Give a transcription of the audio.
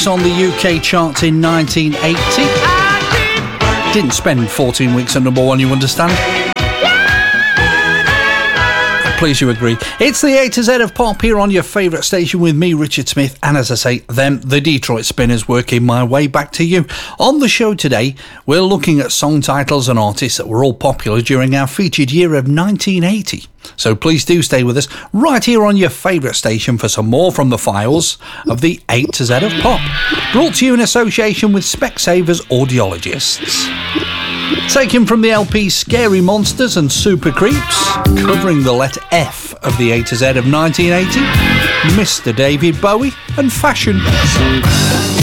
weeks on the UK charts in 1980. Didn't spend 14 weeks at number 1, you understand? Please you agree. It's the A to Z of pop here on your favourite station with me, Richard Smith, and as I say, them, the Detroit Spinners, working my way back to you. On the show today, we're looking at song titles and artists that were all popular during our featured year of 1980. So please do stay with us right here on your favourite station for some more from the files of the A to Z of pop. Brought to you in association with Specsavers Audiologists. Taken from the LP Scary Monsters and Super Creeps, covering the letter F of the A to Z of 1980, Mr. David Bowie and Fashion.